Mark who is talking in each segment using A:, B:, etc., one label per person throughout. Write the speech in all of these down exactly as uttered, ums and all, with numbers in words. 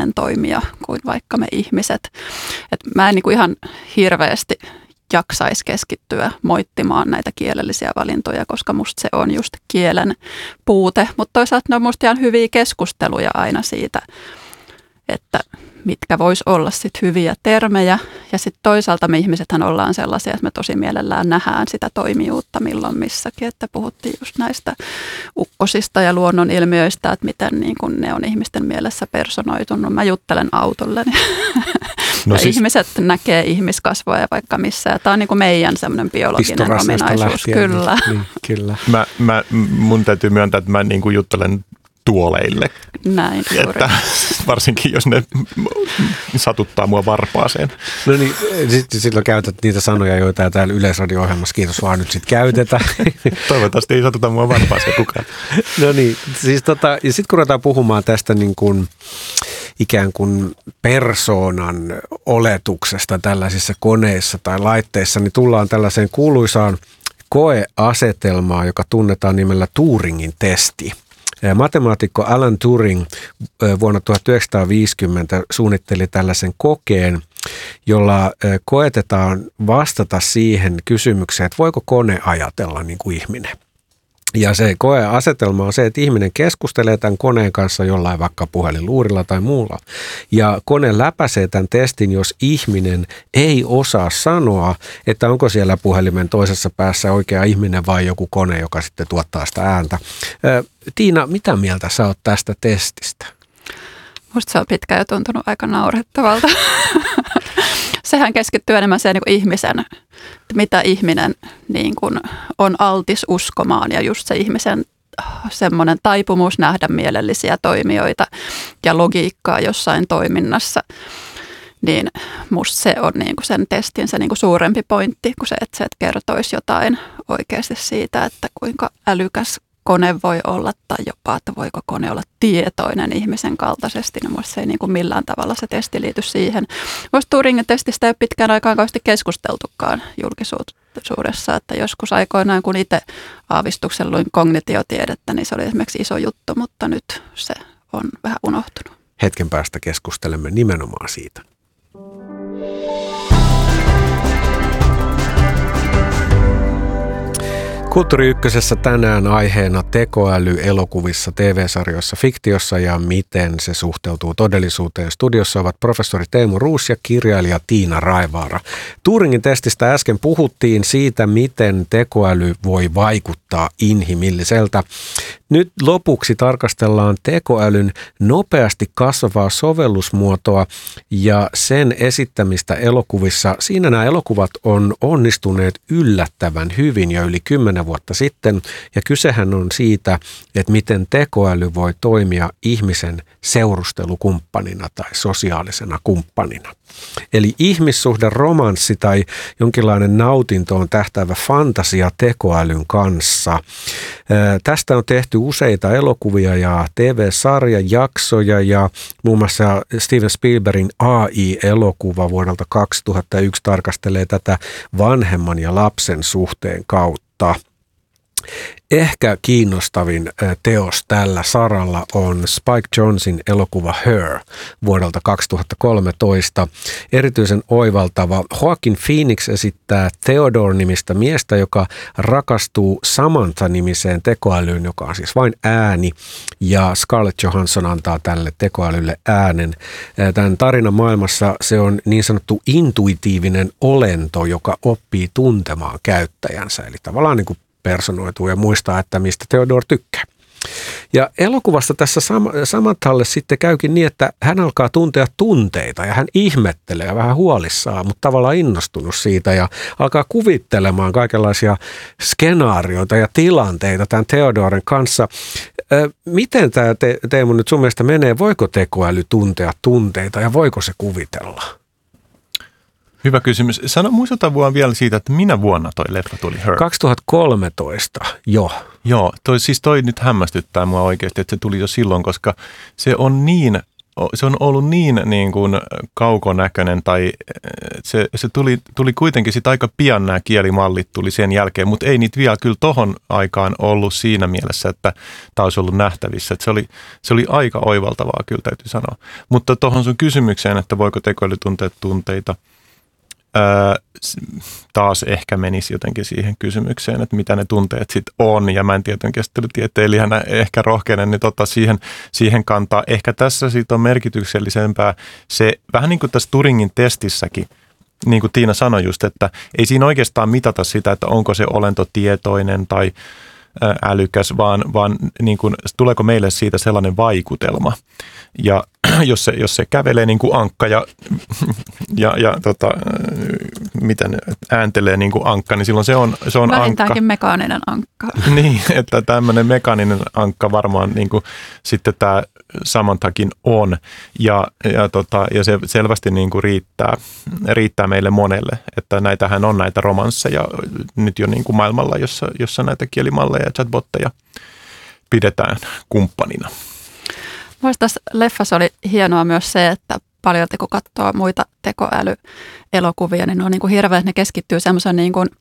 A: toinen toimija kuin vaikka me ihmiset. Et mä en niin kuin ihan hirveästi jaksaisi keskittyä moittimaan näitä kielellisiä valintoja, koska musta se on just kielen puute. Mutta toisaalta ne on musta ihan hyviä keskusteluja aina siitä, että mitkä vois olla sit hyviä termejä. Ja sitten toisaalta me ihmisethän ollaan sellaisia, että me tosi mielellään nähdään sitä toimijuutta milloin missäkin. Että puhuttiin just näistä ukkosista ja luonnonilmiöistä, että miten niin kun ne on ihmisten mielessä personoitunut. Mä juttelen autolleni. No siis, ihmiset näkee ihmiskasvoja vaikka missä. Ja tämä on niin kuin meidän semmoinen biologinen ominaisuus. Kyllä.
B: Niin, kyllä.
C: Mä, mä, mun täytyy myöntää, että mä niin kuin juttelen tuoleille.
A: Näin
C: että varsinkin jos ne satuttaa mua varpaaseen.
B: No niin, sitten silloin käytät niitä sanoja, joita täällä Yleisradio-ohjelmassa, kiitos vaan nyt sitten käytetä.
C: Toivottavasti ei satuta mua varpaaseen kukaan.
B: No niin, siis tota, ja sitten kun ruvetaan puhumaan tästä niin kuin ikään kuin persoonan oletuksesta tällaisissa koneissa tai laitteissa, niin tullaan tällaiseen kuuluisaan koeasetelmaan, joka tunnetaan nimellä Turingin testi. Matemaatikko Alan Turing vuonna tuhatyhdeksänsataaviisikymmentä suunnitteli tällaisen kokeen, jolla koetetaan vastata siihen kysymykseen, että voiko kone ajatella niin kuin ihminen. Ja se koeasetelma on se, että ihminen keskustelee tämän koneen kanssa jollain vaikka puhelinluurilla tai muulla. Ja kone läpäisee tämän testin, jos ihminen ei osaa sanoa, että onko siellä puhelimen toisessa päässä oikea ihminen vai joku kone, joka sitten tuottaa sitä ääntä. Tiina, mitä mieltä sä oot tästä testistä?
A: Musta se on pitkään jo tuntunut aika naurettavalta. Sehän keskittyy enemmän siihen niin kuin ihmisen, mitä ihminen niin kuin on altis uskomaan ja just se ihmisen semmoinen taipumus nähdä mielellisiä toimijoita ja logiikkaa jossain toiminnassa. Niin musta se on niin kuin sen testin se niin kuin suurempi pointti kuin se, että se että kertoisi jotain oikeasti siitä, että kuinka älykäs kone voi olla tai jopa, että voiko kone olla tietoinen ihmisen kaltaisesti. No musta se ei niin kuin millään tavalla se testi liity siihen. Musta Turingin testistä ei ole pitkään aikaan kauheasti keskusteltukaan julkisuudessa, että joskus aikoinaan kun itse aavistuksen luin kognitiotiedettä, niin se oli esimerkiksi iso juttu, mutta nyt se on vähän unohtunut.
B: Hetken päästä keskustelemme nimenomaan siitä. Kulttuuri Ykkösessä tänään aiheena tekoäly elokuvissa, T V-sarjoissa, fiktiossa ja miten se suhteutuu todellisuuteen. Studiossa ovat professori Teemu Roos ja kirjailija Tiina Raivaara. Turingin testistä äsken puhuttiin siitä, miten tekoäly voi vaikuttaa inhimilliseltä. Nyt lopuksi tarkastellaan tekoälyn nopeasti kasvavaa sovellusmuotoa ja sen esittämistä elokuvissa. Siinä nämä elokuvat on onnistuneet yllättävän hyvin jo yli kymmenen vuotta sitten. Ja kysehän on siitä, että miten tekoäly voi toimia ihmisen seurustelukumppanina tai sosiaalisena kumppanina. Eli ihmissuhde, romanssi tai jonkinlainen nautintoon tähtäävä fantasia tekoälyn kanssa. Tästä on tehty useita elokuvia ja T V-sarjajaksoja ja muun muassa Steven Spielbergin A I-elokuva vuodelta kaksituhattayksi tarkastelee tätä vanhemman ja lapsen suhteen kautta. Ehkä kiinnostavin teos tällä saralla on Spike Jonzein elokuva Her vuodelta kaksituhattakolmetoista. Erityisen oivaltava Joaquin Phoenix esittää Theodore-nimistä miestä, joka rakastuu Samantha-nimiseen tekoälyyn, joka on siis vain ääni, ja Scarlett Johansson antaa tälle tekoälylle äänen. Tämän tarinan maailmassa se on niin sanottu intuitiivinen olento, joka oppii tuntemaan käyttäjänsä, eli tavallaan niin kuin personoituu ja muistaa, että mistä Theodore tykkää. Ja elokuvassa tässä Samanthalle sitten käykin niin, että hän alkaa tuntea tunteita ja hän ihmettelee ja vähän huolissaan, mutta tavallaan innostunut siitä ja alkaa kuvittelemaan kaikenlaisia skenaarioita ja tilanteita tämän Theodoren kanssa. Miten tämä te- Teemu nyt sun mielestä menee? Voiko tekoäly tuntea tunteita ja voiko se kuvitella?
C: Hyvä kysymys. Sano, muistuta vuonna vielä siitä, että minä vuonna toi leffa tuli Her.
B: kaksituhattakolmetoista, joo.
C: Joo, toi, siis toi nyt hämmästyttää mua oikeasti, että se tuli jo silloin, koska se on niin se on ollut niin, niin kuin kaukonäköinen tai se, se tuli, tuli kuitenkin sitten aika pian nämä kielimallit tuli sen jälkeen, mutta ei niitä vielä kyllä tohon aikaan ollut siinä mielessä, että tämä olisi ollut nähtävissä. Että se, oli, se oli aika oivaltavaa kyllä täytyy sanoa. Mutta tuohon sun kysymykseen, että voiko tekoäly tuntea tunteita, Öö, taas ehkä menisi jotenkin siihen kysymykseen, että mitä ne tunteet sitten on, ja mä en tiedä käsittelytieteilijänä ehkä rohkeinen nyt ottaa siihen, siihen kantaa. Ehkä tässä siitä on merkityksellisempää se, vähän niin kuin tässä Turingin testissäkin, niin kuin Tiina sanoi just, että ei siinä oikeastaan mitata sitä, että onko se olento tietoinen tai älykäs, vaan, vaan niin kuin, tuleeko meille siitä sellainen vaikutelma. Ja jos se, jos se kävelee niin kuin ankka ja, ja, ja tota, miten ääntelee niin kuin ankka, niin silloin se on, se on
A: vähintäänkin
C: ankka.
A: mekaaninen ankka.
C: Niin, että tämmöinen mekaaninen ankka varmaan niin kuin sitten tämä Samanthakin on. Ja, ja, tota, ja se selvästi niin kuin riittää, riittää meille monelle, että näitähän on näitä romansseja nyt jo niin kuin maailmalla, jossa, jossa näitä kielimalleja ja chatbotteja pidetään kumppanina.
A: Mielestäni tässä leffassa oli hienoa myös se, että paljon kun katsoo muita tekoälyelokuvia, niin ne on niin kuin hirveän, että ne keskittyy semmoisen niin kuin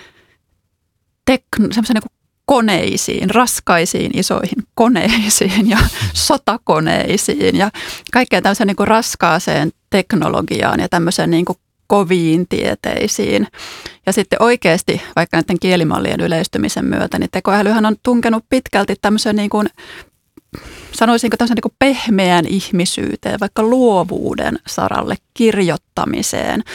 A: tekn, semmoisen niin kuin koneisiin, raskaisiin isoihin koneisiin ja sotakoneisiin ja kaikkeen tämmöiseen niin kuin raskaaseen teknologiaan ja tämmöiseen niin kuin koviin tieteisiin. Ja sitten oikeasti, vaikka näiden kielimallien yleistymisen myötä, niin tekoälyhän on tunkenut pitkälti tämmöisen niin kuin sanoisinko tämmöisen niin kuin pehmeän ihmisyyteen, vaikka luovuuden saralle, kirjoittamiseen,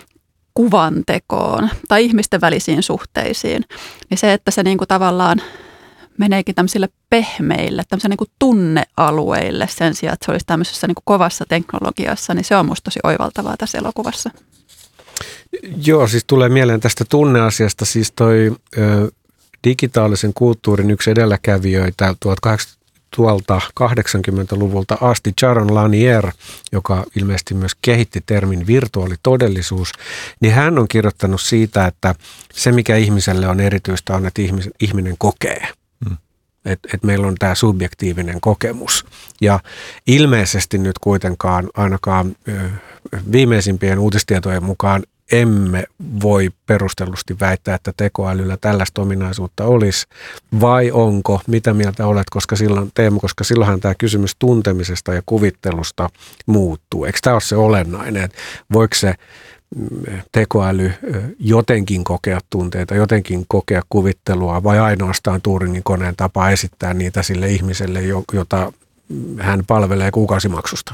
A: kuvantekoon tai ihmisten välisiin suhteisiin. Niin se, että se niin kuin tavallaan meneekin tämmöisille pehmeille, tämmöisille niin kuin tunnealueille sen sijaan, että se olisi tämmöisessä niin kuin kovassa teknologiassa, niin se on musta tosi oivaltavaa tässä elokuvassa.
B: Joo, siis tulee mieleen tästä tunneasiasta, siis toi ö, digitaalisen kulttuurin yksi edelläkävijöitä tuolta kahdeksankymmentäluvulta asti, Jaron Lanier, joka ilmeisesti myös kehitti termin virtuaalitodellisuus, niin hän on kirjoittanut siitä, että se mikä ihmiselle on erityistä on, että ihminen kokee. Hmm. Että et meillä on tämä subjektiivinen kokemus. Ja ilmeisesti nyt kuitenkaan ainakaan ö, viimeisimpien uutistietojen mukaan emme voi perustellusti väittää, että tekoälyllä tällaista ominaisuutta olisi, vai onko, mitä mieltä olet, koska silloin, Teemu, koska silloinhan tämä kysymys tuntemisesta ja kuvittelusta muuttuu. Eikö tämä ole se olennainen, että voiko se tekoäly jotenkin kokea tunteita, jotenkin kokea kuvittelua, vai ainoastaan Turingin koneen tapa esittää niitä sille ihmiselle, jota hän palvelee kuukausimaksusta?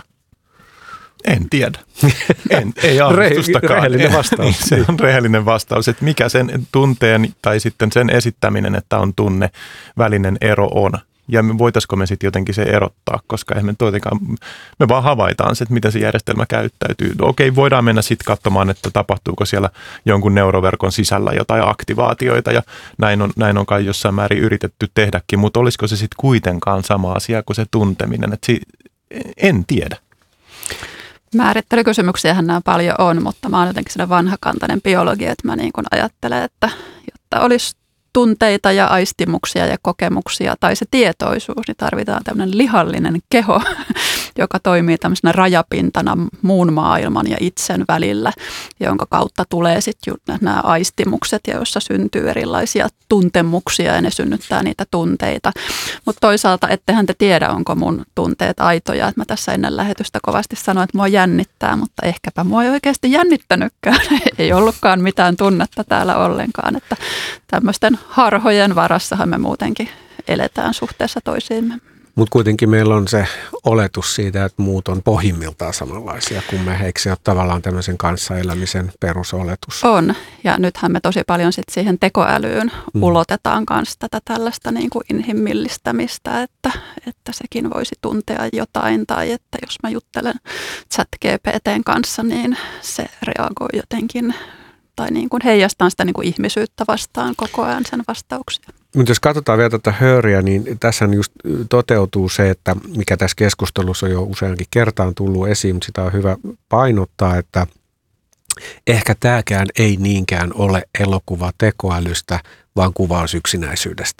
C: En tiedä. En, ei aavistustakaan.
B: Rehellinen vastaus.
C: Se on rehellinen vastaus, että mikä sen tunteen tai sitten sen esittäminen, että on tunne, välinen ero on. Ja voitaisiko me sitten jotenkin se erottaa, koska eihän me tuotenkaan, me vaan havaitaan se, että miten se järjestelmä käyttäytyy. No, okei, voidaan mennä sitten katsomaan, että tapahtuuko siellä jonkun neuroverkon sisällä jotain aktivaatioita ja näin on, näin on kai jossain määrin yritetty tehdäkin, mutta olisiko se sitten kuitenkaan sama asia kuin se tunteminen, että si- en tiedä.
A: Määrittelykysymyksiähän nämä paljon on, mutta mä oon jotenkin sellainen vanhakantainen biologi, että mä niin kuin ajattelen, että jotta olisi tunteita ja aistimuksia ja kokemuksia tai se tietoisuus, niin tarvitaan tämmöinen lihallinen keho, joka toimii tämmöisenä rajapintana muun maailman ja itsen välillä, jonka kautta tulee sitten nämä aistimukset ja jossa syntyy erilaisia tuntemuksia ja ne synnyttää niitä tunteita. Mutta toisaalta ettehän te tiedä, onko mun tunteet aitoja. Et mä tässä ennen lähetystä kovasti sanoin, että mua jännittää, mutta ehkäpä mua ei oikeasti jännittänytkään. Ei ollutkaan mitään tunnetta täällä ollenkaan, että tämmöisten harhojen varassahan me muutenkin eletään suhteessa toisiimme.
B: Mutta kuitenkin meillä on se oletus siitä, että muut on pohjimmiltaan samanlaisia kuin me. Eikö se ole tavallaan tämmöisen kanssaelämisen perusoletus?
A: On. Ja nythän me tosi paljon sit siihen tekoälyyn mm. ulotetaan kanssa tätä tällaista niin kuin inhimillistämistä, että, että sekin voisi tuntea jotain. Tai että jos mä juttelen ChatGPTn kanssa, niin se reagoi jotenkin tai niin kuin heijastaa sitä niin kuin ihmisyyttä vastaan koko ajan sen vastauksia.
B: Mutta jos katsotaan vielä tätä Höriä, niin tässä just toteutuu se, että mikä tässä keskustelussa on jo useankin kertaan tullut esiin, mutta sitä on hyvä painottaa, että ehkä tämäkään ei niinkään ole elokuva tekoälystä, vaan kuvaus yksinäisyydestä.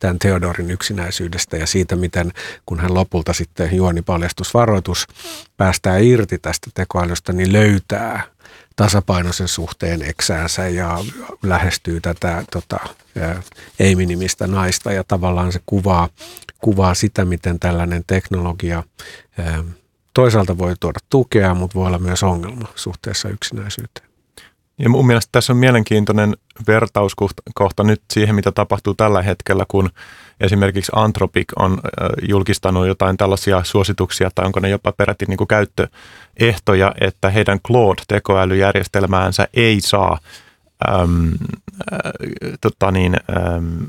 B: tämän Theodorin yksinäisyydestä ja siitä, miten kun hän lopulta sitten juoni paljastusvaroitus päästää irti tästä tekoälystä, niin löytää tasapainoisen suhteen eksäänsä ja lähestyy tätä tota, Amy-nimistä naista ja tavallaan se kuvaa, kuvaa sitä, miten tällainen teknologia ää, toisaalta voi tuoda tukea, mutta voi olla myös ongelma suhteessa yksinäisyyteen.
C: Ja mun mielestä tässä on mielenkiintoinen vertauskohta nyt siihen, mitä tapahtuu tällä hetkellä, kun esimerkiksi Anthropic on julkistanut jotain tällaisia suosituksia, tai onko ne jopa peräti niin kuin käyttöehtoja, että heidän Claude-tekoälyjärjestelmäänsä ei saa äm, äh, tota niin, äm,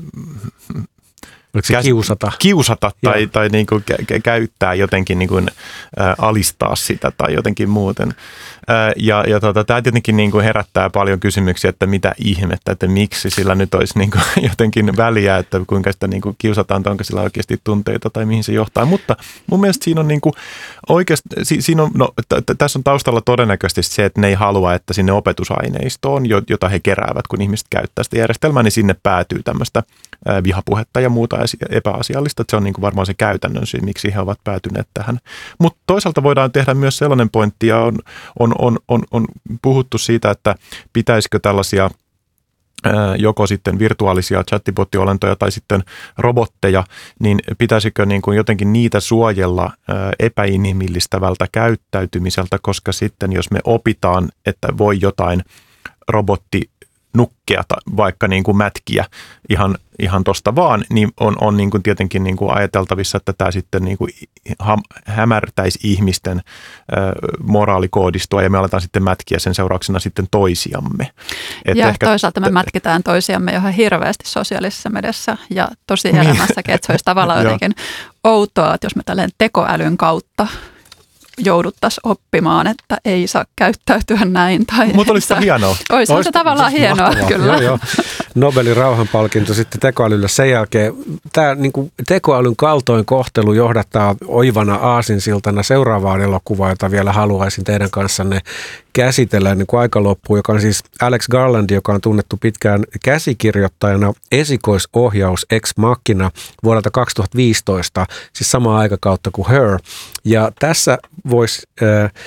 B: Käs, kiusata,
C: kiusata tai, tai niin kuin kä- käyttää jotenkin, niin kuin, ä, alistaa sitä tai jotenkin muuten. Ä, ja ja tota, tämä tietenkin niin kuin herättää paljon kysymyksiä, että mitä ihmettä, että miksi sillä nyt olisi niin kuin jotenkin väliä, että kuinka sitä niin kuin kiusataan, tai onko sillä oikeasti tunteita tai mihin se johtaa. Mutta mun mielestä siinä on, niin kuin oikeasti, si, siinä on, no, t- t- tässä on taustalla todennäköisesti se, että ne ei halua, että sinne opetusaineistoon, jota he keräävät, kun ihmiset käyttää sitä järjestelmää, niin sinne päätyy tämmöistä ä, vihapuhetta ja muuta epäasiallista, että se on niin kuin varmaan se käytännön syy, miksi he ovat päätyneet tähän. Mutta toisaalta voidaan tehdä myös sellainen pointti, ja on, on, on, on, on puhuttu siitä, että pitäisikö tällaisia ää, joko sitten virtuaalisia chattibottiolentoja tai sitten robotteja, niin pitäisikö niin kuin jotenkin niitä suojella ää, epäinhimillistävältä käyttäytymiseltä, koska sitten jos me opitaan, että voi jotain robotti nukkea vaikka niin kuin mätkiä ihan, ihan tosta vaan, niin on, on niin kuin tietenkin niin kuin ajateltavissa, että tämä sitten niin kuin hämärtäisi ihmisten ö, moraalikoodistua ja me aletaan sitten mätkiä sen seurauksena sitten toisiamme. Et
A: ja
C: ehkä
A: toisaalta me mätkitään toisiamme ihan hirveästi sosiaalisessa mediassa ja tosielämässäkin, että se olisi tavallaan jotenkin outoa, että jos me tälleen tekoälyn kautta jouduttaisiin oppimaan, että ei saa käyttäytyä näin.
C: Mutta olisi se hienoa.
A: Olisi se tavallaan siis hienoa, mahtavaa. Kyllä.
B: Joo, joo. Nobelin rauhanpalkinto sitten tekoälyllä sen jälkeen. Tämä niin kuin tekoälyn kaltoinkohtelu johdattaa oivana aasinsiltana seuraavaan elokuvaan, jota vielä haluaisin teidän kanssanne käsitellä ennen kuin aika loppuu, joka on siis Alex Garland, joka on tunnettu pitkään käsikirjoittajana esikoisohjaus Ex Machina vuodelta kaksituhattaviisitoista, siis samaa aikakautta kuin Her. Ja tässä voisi äh, äh,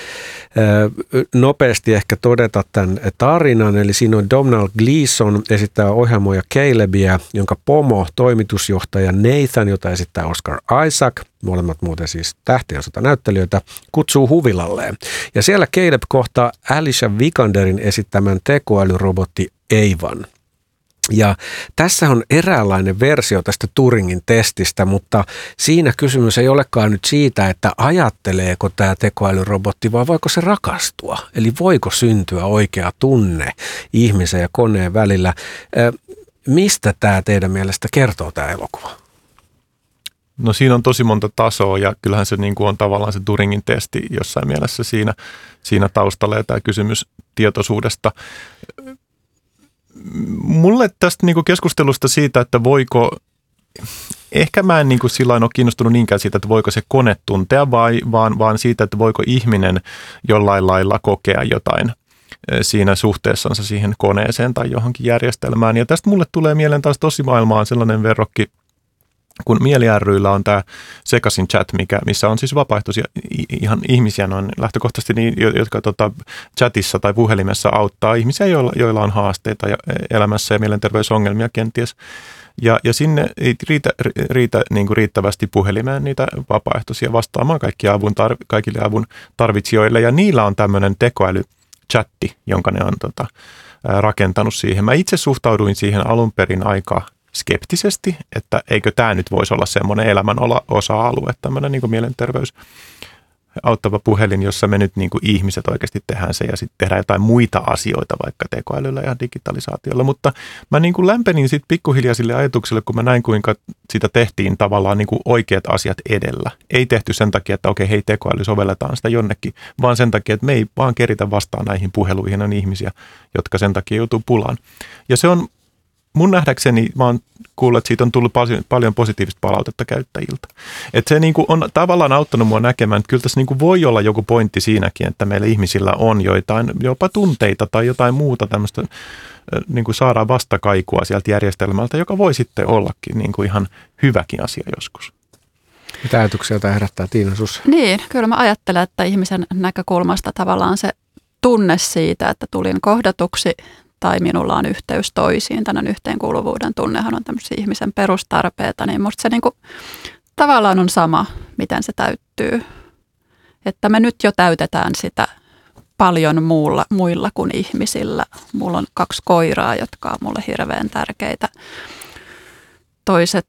B: nopeasti ehkä todeta tämän tarinan, eli siinä on Domhnall Gleeson esittää ohjaamoja Calebia, jonka pomo, toimitusjohtaja Nathan, jota esittää Oscar Isaac, molemmat muuten siis tähtien sotanäyttelijöitä, kutsuu huvilalleen. Ja siellä Caleb kohtaa Alicia Vikanderin esittämän tekoälyrobotti Eivan. Ja tässä on eräänlainen versio tästä Turingin testistä, mutta siinä kysymys ei olekaan nyt siitä, että ajatteleeko tämä tekoälyrobotti, vaan voiko se rakastua? Eli voiko syntyä oikea tunne ihmisen ja koneen välillä? Mistä tämä teidän mielestä kertoo tämä elokuva?
C: No siinä on tosi monta tasoa ja kyllähän se niin kuin on tavallaan se Turingin testi jossain mielessä siinä, siinä taustalla ja tämä kysymys tietoisuudesta. Mulle tästä niin kuin keskustelusta siitä, että voiko, ehkä mä en niin kuin sillain ole kiinnostunut niinkään siitä, että voiko se kone tuntea, vai, vaan, vaan siitä, että voiko ihminen jollain lailla kokea jotain siinä suhteessansa siihen koneeseen tai johonkin järjestelmään. Ja tästä mulle tulee mieleen taas tosimaailmaan sellainen verrokki, kun Mieli ry:llä on tämä Sekaisin chat, mikä, missä on siis vapaaehtoisia ihan ihmisiä noin lähtökohtaisesti, niin, jotka tota, chatissa tai puhelimessa auttaa ihmisiä, joilla, joilla on haasteita ja elämässä ja mielenterveysongelmia kenties. Ja, ja sinne ei riitä, riitä niin kuin riittävästi puhelimeen niitä vapaaehtoisia vastaamaan kaikkia avun tar- kaikille avun tarvitsijoille. Ja niillä on tämmöinen tekoälychatti, jonka ne on tota, rakentanut siihen. Mä itse suhtauduin siihen alun perin aika skeptisesti, että eikö tämä nyt voisi olla semmoinen elämän osa-alue, tämmöinen niin kuin mielenterveys auttava puhelin, jossa me nyt niin kuin ihmiset oikeasti tehdään se ja sitten tehdään jotain muita asioita vaikka tekoälyllä ja digitalisaatiolla. Mutta mä niin kuin lämpenin sitten pikkuhiljaa sille ajatukselle, kun mä näin kuinka sitä tehtiin tavallaan niin kuin oikeat asiat edellä. Ei tehty sen takia, että okei, hei tekoäly sovelletaan sitä jonnekin, vaan sen takia, että me ei vaan keritä vastaan näihin puheluihin on ihmisiä, jotka sen takia joutuu pulaan. Ja se on mun nähdäkseni mä oon kuullut, että siitä on tullut paljon, paljon positiivista palautetta käyttäjiltä. Että se niin kuin on tavallaan auttanut mua näkemään, että kyllä tässä niin kuin voi olla joku pointti siinäkin, että meillä ihmisillä on joitain, jopa tunteita tai jotain muuta tämmöistä, niin kuin saadaan vastakaikua sieltä järjestelmältä, joka voi sitten ollakin niin kuin ihan hyväkin asia joskus.
B: Mitä ajatuksia tämä herättää, Tiina, sus?
A: Niin, kyllä mä ajattelen, että ihmisen näkökulmasta tavallaan se tunne siitä, että tulin kohdatuksi tai minulla on yhteys toisiin, tämän yhteenkuuluvuuden tunnehan on tämmöisiä ihmisen perustarpeita, niin musta se niinku tavallaan on sama, miten se täyttyy. Että me nyt jo täytetään sitä paljon muulla, muilla kuin ihmisillä. Mulla on kaksi koiraa, jotka on mulle hirveän tärkeitä. Toiset,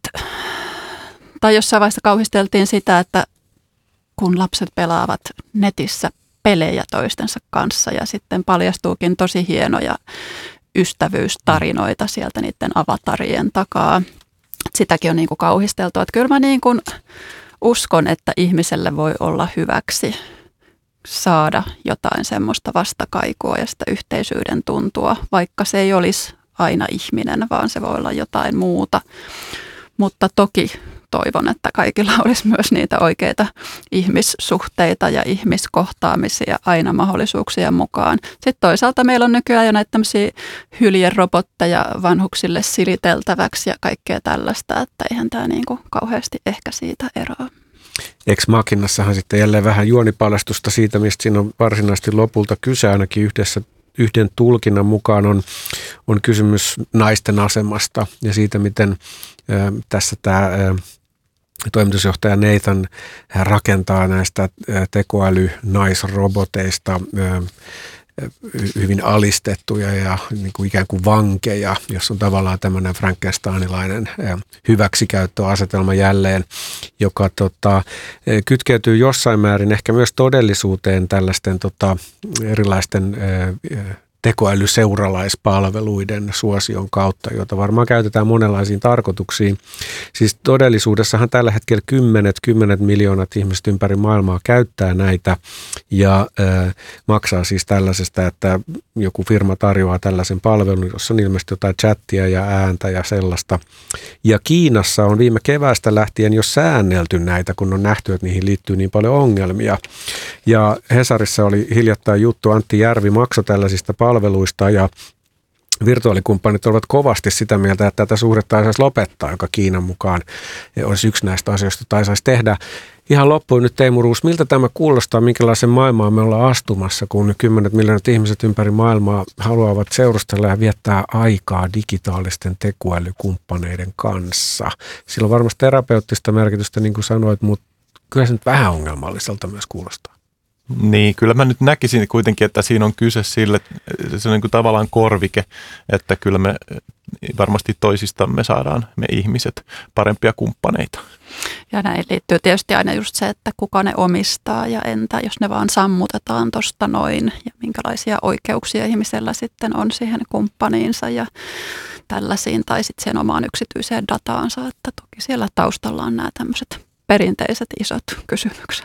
A: tai jossain vaiheessa kauhisteltiin sitä, että kun lapset pelaavat netissä pelejä toistensa kanssa ja sitten paljastuukin tosi hienoja ystävyystarinoita sieltä niiden avatarien takaa. Sitäkin on niin kuin kauhisteltu. Että kyllä mä niin kuin uskon, että ihmiselle voi olla hyväksi saada jotain semmoista vastakaikua ja sitä yhteisyyden tuntua, vaikka se ei olisi aina ihminen, vaan se voi olla jotain muuta. Mutta toki toivon, että kaikilla olisi myös niitä oikeita ihmissuhteita ja ihmiskohtaamisia aina mahdollisuuksia mukaan. Sitten toisaalta meillä on nykyään jo näitä tämmöisiä hyljerobotteja vanhuksille siliteltäväksi ja kaikkea tällaista, että eihän tämä niin kuin kauheasti ehkä siitä eroa.
B: Ex Machinassahan sitten jälleen vähän juonipaljastusta siitä, mistä siinä on varsinaisesti lopulta kyse, ainakin yhdessä yhden tulkinnan mukaan on, on kysymys naisten asemasta ja siitä, miten ä, tässä tämä ä, toimitusjohtaja Nathan rakentaa näistä tekoälynaisroboteista ä, hyvin alistettuja ja niin kuin ikään kuin vankeja, jos on tavallaan tämmöinen frankensteinilainen hyväksikäyttöasetelma jälleen, joka tota, kytkeytyy jossain määrin ehkä myös todellisuuteen tällaisten tota, erilaisten tekoälyseuralaispalveluiden suosion kautta, jota varmaan käytetään monenlaisiin tarkoituksiin. Siis todellisuudessahan tällä hetkellä kymmenet, kymmenet miljoonat ihmiset ympäri maailmaa käyttää näitä ja äh, maksaa siis tällaisesta, että joku firma tarjoaa tällaisen palvelun, jossa on ilmeisesti jotain chattia ja ääntä ja sellaista. Ja Kiinassa on viime keväästä lähtien jo säännelty näitä, kun on nähty, että niihin liittyy niin paljon ongelmia. Ja Hesarissa oli hiljattain juttu, Antti Järvi maksoi tällaisista palveluista ja virtuaalikumppanit ovat kovasti sitä mieltä, että tätä suhdetta ei saisi lopettaa, joka Kiinan mukaan olisi yksi näistä asioista, tai saisi tehdä. Ihan loppuun nyt, Teemu Roos, miltä tämä kuulostaa, minkälaisen maailmaan me ollaan astumassa, kun kymmenet miljoonat ihmiset ympäri maailmaa haluavat seurustella ja viettää aikaa digitaalisten tekoälykumppaneiden kanssa. Sillä on varmasti terapeuttista merkitystä, niin kuin sanoit, mutta kyllä se nyt vähän ongelmalliselta myös kuulostaa.
C: Niin, kyllä mä nyt näkisin kuitenkin, että siinä on kyse sille, se on niin kuin tavallaan korvike, että kyllä me varmasti toisistamme saadaan me ihmiset parempia kumppaneita.
A: Ja näin liittyy tietysti aina just se, että kuka ne omistaa ja entä jos ne vaan sammutetaan tuosta noin ja minkälaisia oikeuksia ihmisellä sitten on siihen kumppaniinsa ja tällaisiin tai sitten siihen omaan yksityiseen dataansa, että toki siellä taustalla on nämä tämmöiset perinteiset isot kysymykset.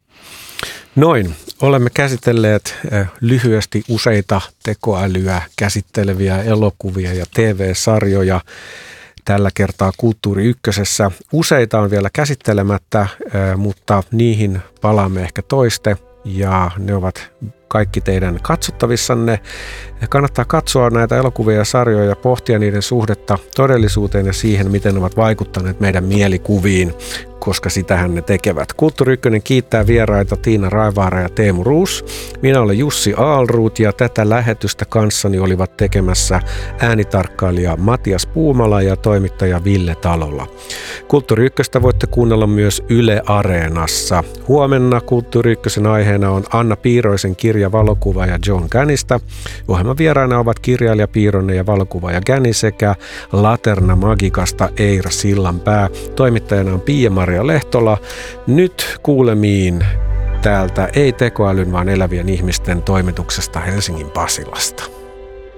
B: Noin. Olemme käsitelleet lyhyesti useita tekoälyä käsitteleviä elokuvia ja T V-sarjoja tällä kertaa Kulttuuri Ykkösessä. Useita on vielä käsittelemättä, mutta niihin palaamme ehkä toiste ja ne ovat kaikki teidän katsottavissanne. Kannattaa katsoa näitä elokuvia ja sarjoja ja pohtia niiden suhdetta todellisuuteen ja siihen, miten ne ovat vaikuttaneet meidän mielikuviin, koska sitähän ne tekevät. Kulttuuri Ykkönen kiittää vieraita Tiina Raivaara ja Teemu Roos. Minä olen Jussi Aalruut ja tätä lähetystä kanssani olivat tekemässä äänitarkkailija Matias Puumala ja toimittaja Ville Talola. Kulttuuri Ykköstä voitte kuunnella myös Yle Areenassa. Huomenna Kulttuuri Ykkösen aiheena on Anna Piiroisen kirja Valokuvaaja John Gannista. Ohjelman vieraina ovat kirjailija Piironen ja valokuvaaja Ganni sekä Laterna Magikasta Eira Sillanpää. Toimittajana on Pia-Maria Lehtola. Nyt kuulemiin täältä ei tekoälyn, vaan elävien ihmisten toimituksesta Helsingin Pasilasta.